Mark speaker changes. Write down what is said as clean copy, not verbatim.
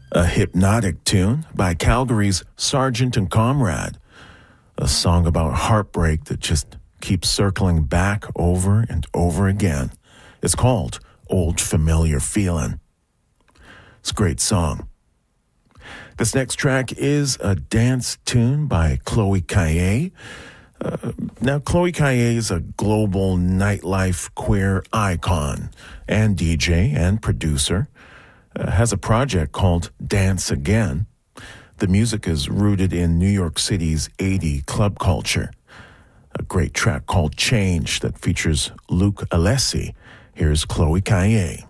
Speaker 1: A hypnotic tune by Calgary's Sergeant and Comrade. A song about heartbreak that just keeps circling back over and over again. It's called Old Familiar Feelin'. It's a great song. This next track is a dance tune by Chloe Kaye. Now, Chloe Kaye is a global nightlife queer icon and DJ and producer. Has a project called Dance Again. The music is rooted in New York City's 80s club culture. A great track called Change that features Luke Alessi. Here's Chloe Kaye.